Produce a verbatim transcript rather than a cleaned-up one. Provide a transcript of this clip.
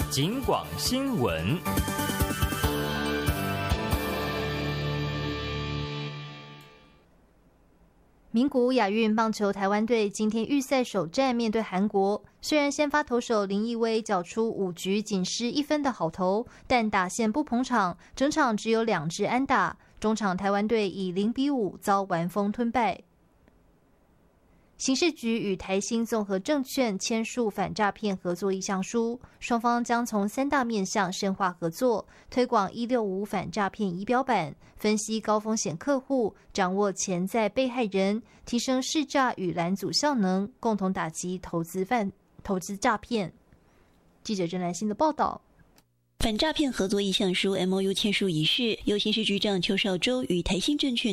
警广新闻。 名古屋亚运棒球台湾队今天预赛首战面对韩国，虽然先发投手林奕威缴出五局仅失一分的好投，但打线不捧场，整场只有两支安打。中场台湾队以零比五遭完封吞败。刑事局与台新综合证券签署反诈骗合作意向书，双方将从三大面向深化合作，推广一六五反诈骗仪表板，分析高风险客户，掌握潜在被害人，提升识诈与拦阻效能，共同打击投资犯投资诈骗。记者郑兰心的报道。 反诈骗合作意向书 M O U 签署仪式，由刑事局长邱少洲与台新证券